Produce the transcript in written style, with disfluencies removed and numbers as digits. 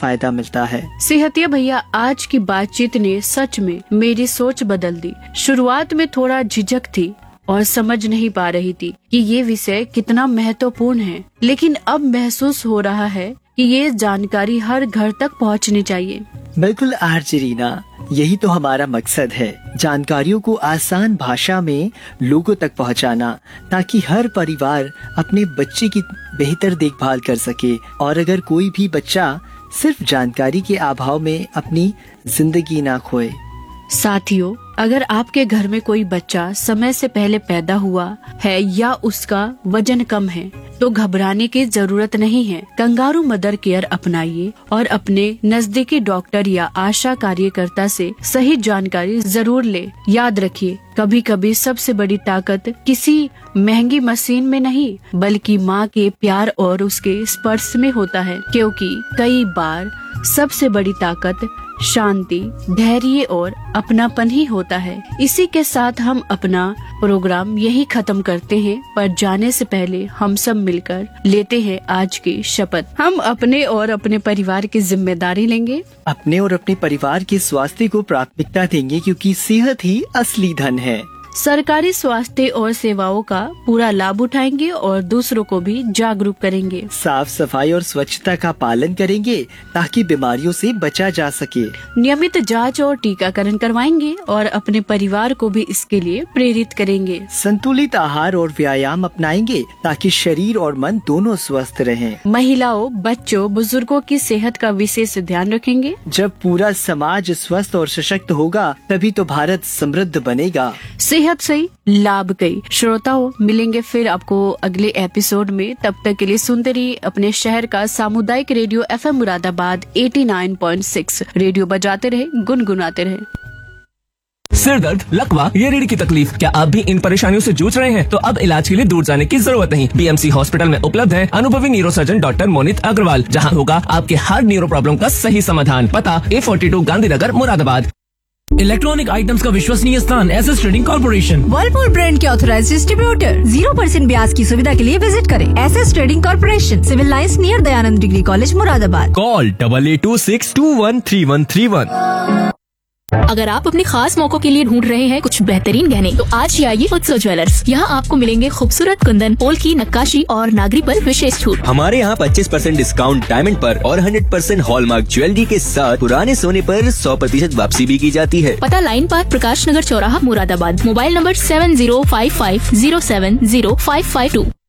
फायदा मिलता है। सेहतिया भैया, आज की बातचीत ने सच में मेरी सोच बदल दी। शुरुआत में थोड़ा झिझक थी और समझ नहीं पा रही थी कि ये विषय कितना महत्वपूर्ण है, लेकिन अब महसूस हो रहा है कि ये जानकारी हर घर तक पहुंचनी चाहिए। बिल्कुल आरजे रीना, यही तो हमारा मकसद है, जानकारियों को आसान भाषा में लोगों तक पहुंचाना, ताकि हर परिवार अपने बच्चे की बेहतर देखभाल कर सके। और अगर कोई भी बच्चा सिर्फ जानकारी के अभाव में अपनी जिंदगी ना खोए। साथियों, अगर आपके घर में कोई बच्चा समय से पहले पैदा हुआ है या उसका वजन कम है तो घबराने की जरूरत नहीं है। कंगारू मदर केयर अपनाइए और अपने नजदीकी डॉक्टर या आशा कार्यकर्ता से सही जानकारी जरूर ले। याद रखिए, कभी कभी सबसे बड़ी ताकत किसी महंगी मशीन में नहीं, बल्कि माँ के प्यार और उसके स्पर्श में होता है, क्योंकि कई बार सबसे बड़ी ताकत शांति, धैर्य और अपनापन ही होता है। इसी के साथ हम अपना प्रोग्राम यही खत्म करते हैं, पर जाने से पहले हम सब मिलकर लेते हैं आज की शपथ। हम अपने और अपने परिवार की जिम्मेदारी लेंगे, अपने और अपने परिवार के स्वास्थ्य को प्राथमिकता देंगे, क्योंकि सेहत ही असली धन है। सरकारी स्वास्थ्य और सेवाओं का पूरा लाभ उठाएंगे और दूसरों को भी जागरूक करेंगे। साफ सफाई और स्वच्छता का पालन करेंगे ताकि बीमारियों से बचा जा सके। नियमित जांच और टीकाकरण करवाएंगे और अपने परिवार को भी इसके लिए प्रेरित करेंगे। संतुलित आहार और व्यायाम अपनाएंगे ताकि शरीर और मन दोनों स्वस्थ रहें। महिलाओं, बच्चों, बुजुर्गों की सेहत का विशेष ध्यान रखेंगे। जब पूरा समाज स्वस्थ और सशक्त होगा, तभी तो भारत समृद्ध बनेगा। सेहत सही, लाभ कई। श्रोताओं, मिलेंगे फिर आपको अगले एपिसोड में। तब तक के लिए सुनते रहिए अपने शहर का सामुदायिक रेडियो FM मुरादाबाद 89.6। रेडियो बजाते रहे, गुनगुनाते रहे। सिर दर्द, लकवा या रीढ़ की तकलीफ, क्या आप भी इन परेशानियों से जूझ रहे हैं? तो अब इलाज के लिए दूर जाने की जरूरत नहीं। BMC हॉस्पिटल में उपलब्ध है अनुभवी न्यूरोसर्जन डॉक्टर मोनित अग्रवाल, जहां होगा आपके हर न्यूरो प्रॉब्लम का सही समाधान। पता A42 Gandhinagar Moradabad. Electronic items का विश्वसनीय स्थान SS trading corporation, Whirlpool brand के ऑथराइज्ड डिस्ट्रीब्यूटर। 0% ब्याज की सुविधा के लिए विजिट करें SS trading corporation, civil lines near Dayanand degree college Moradabad. Call 8826213131। अगर आप अपने खास मौकों के लिए ढूंढ रहे हैं कुछ बेहतरीन गहने, तो आज ही आइए उत्सव ज्वेलर्स। यहाँ आपको मिलेंगे खूबसूरत कुंदन, पोल की नक्काशी और नागरी पर विशेष छूट। हमारे यहाँ 25% डिस्काउंट डायमंड पर और 100% हॉलमार्क ज्वेलरी के साथ पुराने सोने पर 100% वापसी भी की जाती है। पता लाइन पार्क, प्रकाश नगर चौराहा, मुरादाबाद। Mobile number 7055070552।